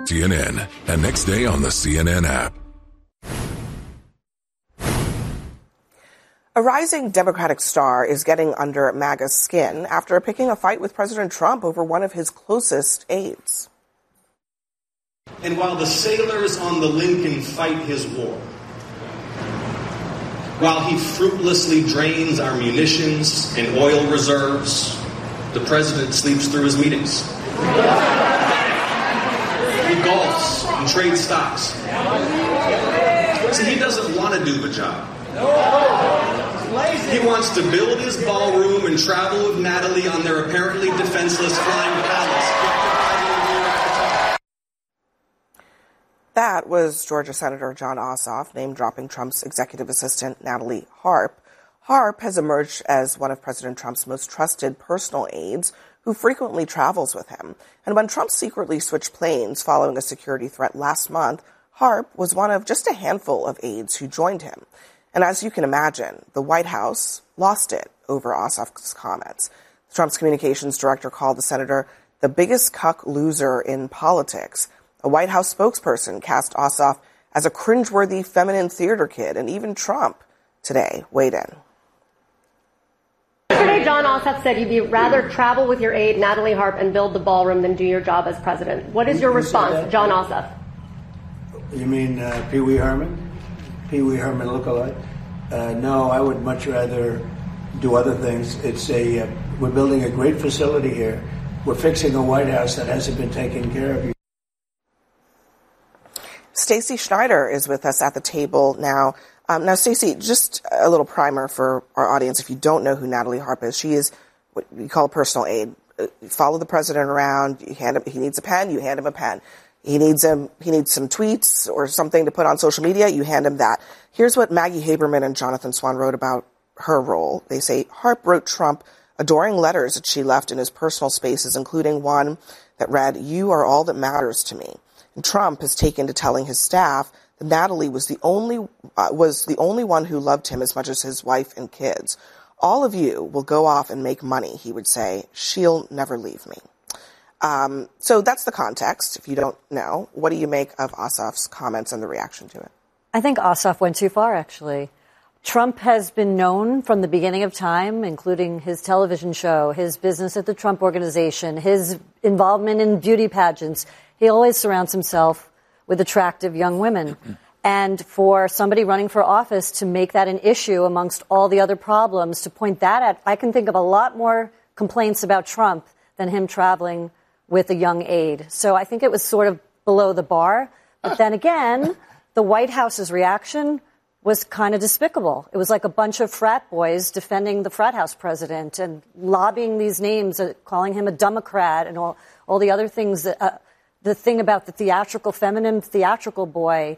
CNN, and next day on the CNN app. A rising Democratic star is getting under MAGA's skin after picking a fight with President Trump over one of his closest aides. And while the sailors on the Lincoln fight his war, while he fruitlessly drains our munitions and oil reserves, the president sleeps through his meetings. He golfs and trades stocks. See, he doesn't want to do the job. He wants to build his ballroom and travel with Natalie on their apparently defenseless flying palace. That was Georgia Senator Jon Ossoff, name-dropping Trump's executive assistant, Natalie Harp. Harp has emerged as one of President Trump's most trusted personal aides, who frequently travels with him. And when Trump secretly switched planes following a security threat last month, Harp was one of just a handful of aides who joined him. And as you can imagine, the White House lost it over Ossoff's comments. Trump's communications director called the senator the biggest cuck loser in politics. A White House spokesperson cast Ossoff as a cringeworthy feminine theater kid, and even Trump today weighed in. Yesterday, Jon Ossoff said you'd rather travel with your aide, Natalie Harp, and build the ballroom than do your job as president. What is your response, Jon Ossoff? You mean Pee Wee Herman? Pee Wee Herman lookalike? No, I would much rather do other things. We're building a great facility here. We're fixing a White House that hasn't been taken care of. Stacey Schneider is with us at the table now. Now, Stacey, just a little primer for our audience. If you don't know who Natalie Harp is, she is what we call a personal aide. You follow the president around. You hand him, he needs a pen, you hand him a pen. He needs some tweets or something to put on social media, you hand him that. Here's what Maggie Haberman and Jonathan Swan wrote about her role. They say Harp wrote Trump adoring letters that she left in his personal spaces, including one that read, "You are all that matters to me." And Trump has taken to telling his staff that Natalie was the only one who loved him as much as his wife and kids. All of you will go off and make money, he would say. She'll never leave me. So that's the context. If you don't know, what do you make of Ossoff's comments and the reaction to it? I think Ossoff went too far, actually. Trump has been known from the beginning of time, including his television show, his business at the Trump Organization, his involvement in beauty pageants. He always surrounds himself with attractive young women. And for somebody running for office to make that an issue amongst all the other problems, to point that at, I can think of a lot more complaints about Trump than him traveling with a young aide. So I think it was sort of below the bar. But then again, the White House's reaction was kind of despicable. It was like a bunch of frat boys defending the frat house president and lobbying these names, calling him a Democrat and all the other things that, the thing about the feminine theatrical boy.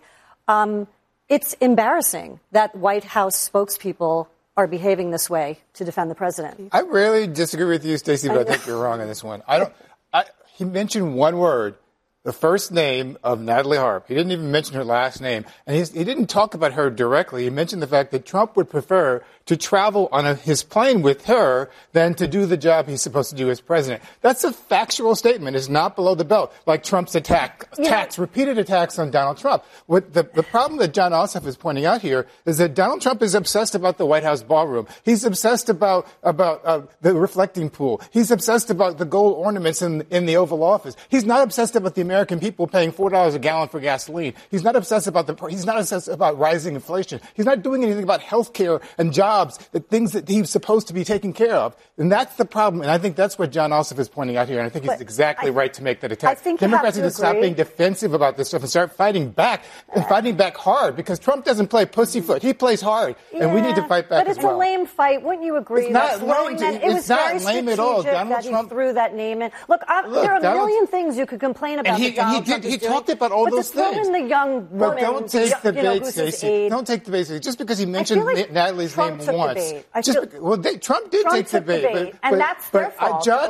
It's embarrassing that White House spokespeople are behaving this way to defend the president. I really disagree with you, Stacey, but I think you're wrong on this one. He mentioned one word, the first name of Natalie Harp. He didn't even mention her last name. And he didn't talk about her directly. He mentioned the fact that Trump would prefer to travel on his plane with her than to do the job he's supposed to do as president. That's a factual statement. It's not below the belt, like Trump's repeated attacks on Donald Trump. What the problem that Jon Ossoff is pointing out here is that Donald Trump is obsessed about the White House ballroom. He's obsessed about the reflecting pool. He's obsessed about the gold ornaments in the Oval Office. He's not obsessed about the American people paying $4 a gallon for gasoline. He's not obsessed about rising inflation. He's not doing anything about health care and jobs, the things that he's supposed to be taking care of. And that's the problem. And I think that's what Jon Ossoff is pointing out here. And I think he's exactly right to make that attack. Democrats need to stop being defensive about this stuff and start fighting back and fighting back hard, because Trump doesn't play pussyfoot. He plays hard. And we need to fight back as well. But it's a lame fight. Wouldn't you agree? It's not lame. It's not lame at all. Donald Trump threw that name in. Look, there are a million things you could complain about. And he talked about all those things. But to throw in the young woman, don't take the bait, Stacey. Don't take the bait. Just because he mentioned Natalie's name once. Trump did take the bait. And that's their fault.